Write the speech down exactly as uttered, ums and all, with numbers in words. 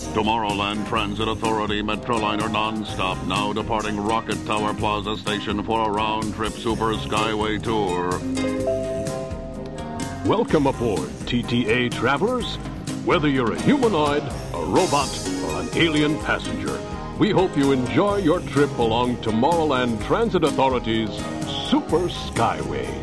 Tomorrowland Transit Authority Metroliner Nonstop now departing Rocket Tower Plaza Station for a round-trip Super Skyway tour. Welcome aboard, T T A travelers. Whether you're a humanoid, a robot, or an alien passenger, we hope you enjoy your trip along Tomorrowland Transit Authority's Super Skyway.